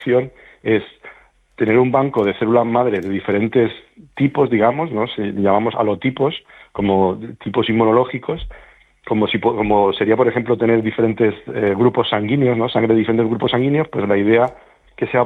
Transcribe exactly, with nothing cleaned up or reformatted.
es tener un banco de células madre de diferentes tipos, digamos, ¿no? Se llamamos alotipos, como tipos inmunológicos, como si como sería, por ejemplo, tener diferentes eh, grupos sanguíneos, ¿no? Sangre de diferentes grupos sanguíneos, pues la idea que sea